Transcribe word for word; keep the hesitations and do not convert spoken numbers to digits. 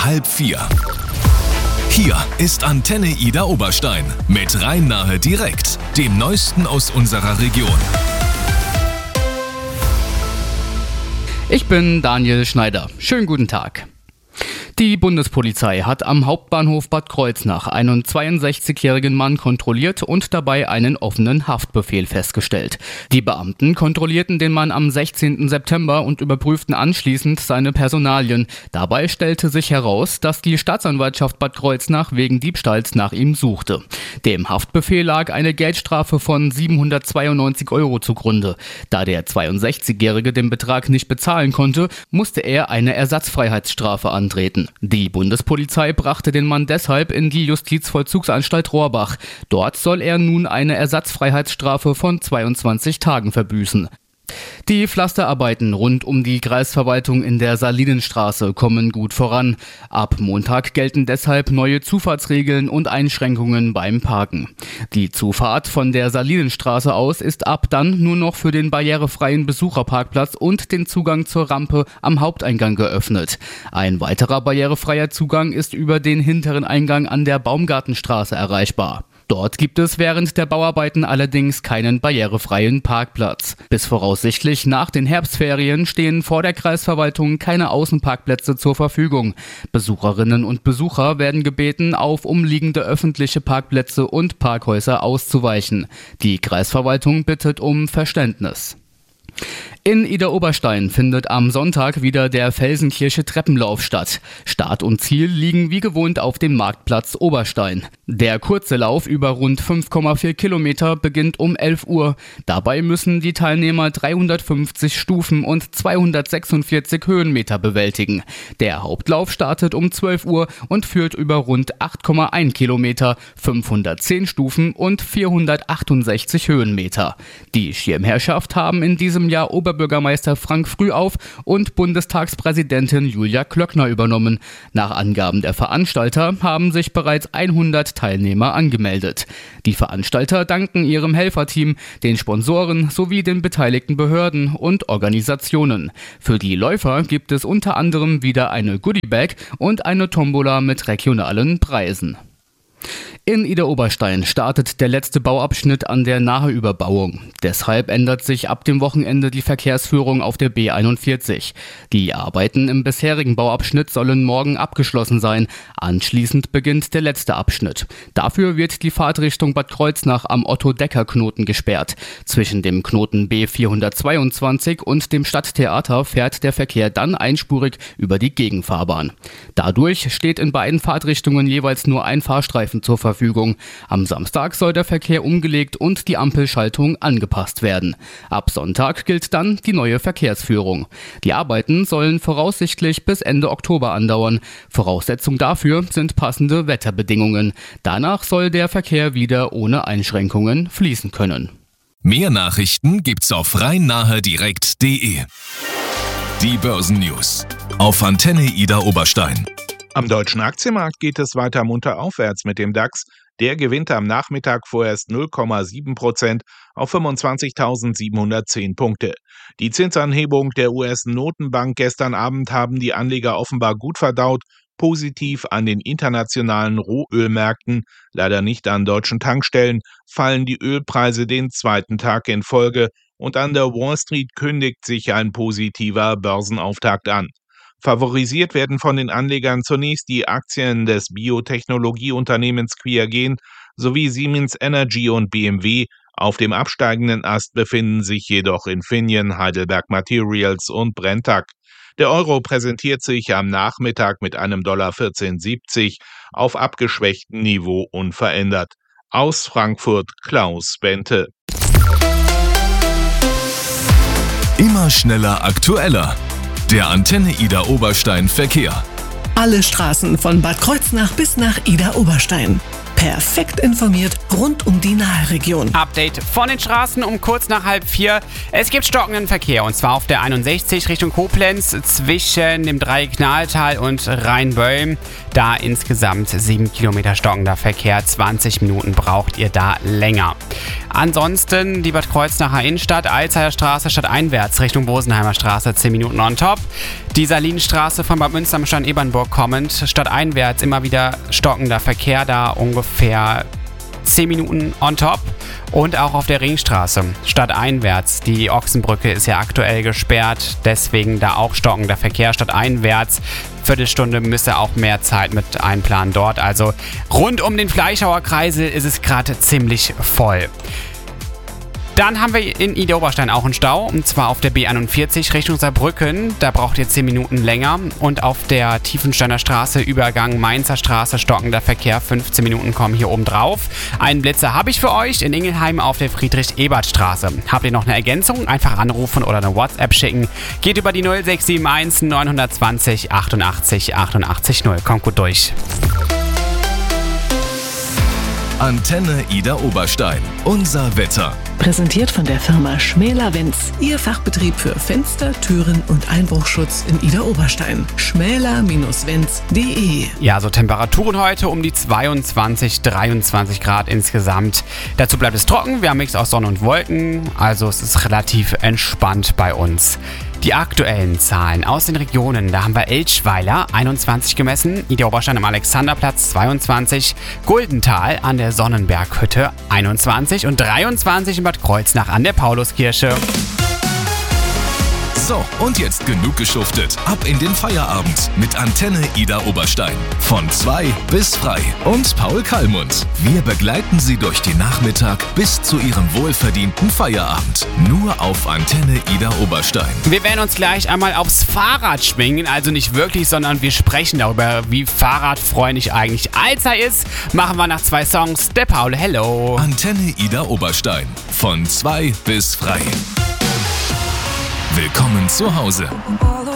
halb vier. Hier ist Antenne Ida Oberstein mit Rhein-Nahe direkt, dem Neuesten aus unserer Region. Ich bin Daniel Schneider. Schönen guten Tag. Die Bundespolizei hat am Hauptbahnhof Bad Kreuznach einen zweiundsechzigjährigen Mann kontrolliert und dabei einen offenen Haftbefehl festgestellt. Die Beamten kontrollierten den Mann am sechzehnten September und überprüften anschließend seine Personalien. Dabei stellte sich heraus, dass die Staatsanwaltschaft Bad Kreuznach wegen Diebstahls nach ihm suchte. Dem Haftbefehl lag eine Geldstrafe von siebenhundertzweiundneunzig Euro zugrunde. Da der zweiundsechzigjährige den Betrag nicht bezahlen konnte, musste er eine Ersatzfreiheitsstrafe antreten. Die Bundespolizei brachte den Mann deshalb in die Justizvollzugsanstalt Rohrbach. Dort soll er nun eine Ersatzfreiheitsstrafe von zweiundzwanzig Tagen verbüßen. Die Pflasterarbeiten rund um die Kreisverwaltung in der Salinenstraße kommen gut voran. Ab Montag gelten deshalb neue Zufahrtsregeln und Einschränkungen beim Parken. Die Zufahrt von der Salinenstraße aus ist ab dann nur noch für den barrierefreien Besucherparkplatz und den Zugang zur Rampe am Haupteingang geöffnet. Ein weiterer barrierefreier Zugang ist über den hinteren Eingang an der Baumgartenstraße erreichbar. Dort gibt es während der Bauarbeiten allerdings keinen barrierefreien Parkplatz. Bis voraussichtlich nach den Herbstferien stehen vor der Kreisverwaltung keine Außenparkplätze zur Verfügung. Besucherinnen und Besucher werden gebeten, auf umliegende öffentliche Parkplätze und Parkhäuser auszuweichen. Die Kreisverwaltung bittet um Verständnis. In Ida Oberstein findet am Sonntag wieder der Felsenkirche Treppenlauf statt. Start und Ziel liegen wie gewohnt auf dem Marktplatz Oberstein. Der kurze Lauf über rund fünf Komma vier Kilometer beginnt um elf Uhr. Dabei müssen die Teilnehmer dreihundertfünfzig Stufen und zweihundertsechsundvierzig Höhenmeter bewältigen. Der Hauptlauf startet um zwölf Uhr und führt über rund acht Komma eins Kilometer, fünfhundertzehn Stufen und vierhundertachtundsechzig Höhenmeter. Die Schirmherrschaft haben in diesem Jahr Oberbürgermeister Frank Frühauf und Bundestagspräsidentin Julia Klöckner übernommen. Nach Angaben der Veranstalter haben sich bereits hundert Teilnehmer angemeldet. Die Veranstalter danken ihrem Helferteam, den Sponsoren sowie den beteiligten Behörden und Organisationen. Für die Läufer gibt es unter anderem wieder eine Goodiebag und eine Tombola mit regionalen Preisen. In Ida Oberstein startet der letzte Bauabschnitt an der Naheüberbauung. Deshalb ändert sich ab dem Wochenende die Verkehrsführung auf der B einundvierzig. Die Arbeiten im bisherigen Bauabschnitt sollen morgen abgeschlossen sein. Anschließend beginnt der letzte Abschnitt. Dafür wird die Fahrtrichtung Bad Kreuznach am Otto-Decker-Knoten gesperrt. Zwischen dem Knoten B vierhundertzweiundzwanzig und dem Stadttheater fährt der Verkehr dann einspurig über die Gegenfahrbahn. Dadurch steht in beiden Fahrtrichtungen jeweils nur ein Fahrstreifen zur Verfügung. Am Samstag soll der Verkehr umgelegt und die Ampelschaltung angepasst werden. Ab Sonntag gilt dann die neue Verkehrsführung. Die Arbeiten sollen voraussichtlich bis Ende Oktober andauern. Voraussetzung dafür sind passende Wetterbedingungen. Danach soll der Verkehr wieder ohne Einschränkungen fließen können. Mehr Nachrichten gibt's auf rhein-nahe direkt punkt de. Die Börsennews auf Antenne Ida Oberstein. Am deutschen Aktienmarkt geht es weiter munter aufwärts mit dem DAX. Der gewinnt am Nachmittag vorerst null Komma sieben Prozent auf fünfundzwanzigtausendsiebenhundertzehn Punkte. Die Zinsanhebung der U S-Notenbank gestern Abend haben die Anleger offenbar gut verdaut, positiv an den internationalen Rohölmärkten, leider nicht an deutschen Tankstellen, fallen die Ölpreise den zweiten Tag in Folge und an der Wall Street kündigt sich ein positiver Börsenauftakt an. Favorisiert werden von den Anlegern zunächst die Aktien des Biotechnologieunternehmens Qiagen sowie Siemens Energy und B M W. Auf dem absteigenden Ast befinden sich jedoch Infineon, Heidelberg Materials und Brenntag. Der Euro präsentiert sich am Nachmittag mit einem Dollar vierzehn siebzig auf abgeschwächtem Niveau unverändert. Aus Frankfurt Klaus Bente. Immer schneller, aktueller. Der Antenne Ida Oberstein Verkehr. Alle Straßen von Bad Kreuznach bis nach Ida Oberstein. Perfekt informiert rund um die Naheregion. Update von den Straßen um kurz nach halb vier. Es gibt stockenden Verkehr und zwar auf der einundsechzig Richtung Koblenz zwischen dem Dreieck Knahltal und Rheinbölln. Da insgesamt sieben Kilometer stockender Verkehr. zwanzig Minuten braucht ihr da länger. Ansonsten die Bad Kreuznacher Innenstadt, Alzheimer Straße stadteinwärts Richtung Bosenheimer Straße zehn Minuten on top. Die Salinstraße von Bad Münster am Stand Ebernburg kommend, stadteinwärts immer wieder stockender Verkehr, da ungefähr zehn Minuten on top. Und auch auf der Ringstraße, stadteinwärts. Die Ochsenbrücke ist ja aktuell gesperrt, deswegen da auch stockender Verkehr stadteinwärts. Viertelstunde müsste auch mehr Zeit mit einplanen dort. Also rund um den Fleischhauer Kreisel ist es gerade ziemlich voll. Dann haben wir in Idar-Oberstein auch einen Stau, und zwar auf der B einundvierzig Richtung Saarbrücken. Da braucht ihr zehn Minuten länger. Und auf der Tiefensteiner Straße, Übergang Mainzer Straße, stockender Verkehr. fünfzehn Minuten kommen hier oben drauf. Einen Blitzer habe ich für euch in Ingelheim auf der Friedrich-Ebert-Straße. Habt ihr noch eine Ergänzung? Einfach anrufen oder eine WhatsApp schicken. Geht über die null sechs sieben eins neun zwei null achtundachtzig achtundachtzig null. Kommt gut durch. Antenne Idar-Oberstein. Unser Wetter. Präsentiert von der Firma Schmäler-Wenz. Ihr Fachbetrieb für Fenster, Türen und Einbruchschutz in Idar-Oberstein. schmäler Bindestrich wenz punkt de. Ja, so Temperaturen heute um die zweiundzwanzig, dreiundzwanzig Grad insgesamt. Dazu bleibt es trocken. Wir haben Mix aus Sonne und Wolken. Also es ist relativ entspannt bei uns. Die aktuellen Zahlen aus den Regionen, da haben wir Elchweiler einundzwanzig gemessen, Idar-Oberstein am Alexanderplatz zweiundzwanzig, Guldental an der Sonnenberghütte einundzwanzig und dreiundzwanzig in Bad Kreuznach an der Pauluskirche. So, und jetzt genug geschuftet. Ab in den Feierabend mit Antenne Idar-Oberstein. Von zwei bis frei. Und Paul Kallmund. Wir begleiten Sie durch den Nachmittag bis zu Ihrem wohlverdienten Feierabend. Nur auf Antenne Idar-Oberstein. Wir werden uns gleich einmal aufs Fahrrad schwingen. Also nicht wirklich, sondern wir sprechen darüber, wie fahrradfreundlich eigentlich Alza ist. Machen wir nach zwei Songs. Der Paul, hello. Antenne Idar-Oberstein. Von zwei bis frei. Willkommen zu Hause.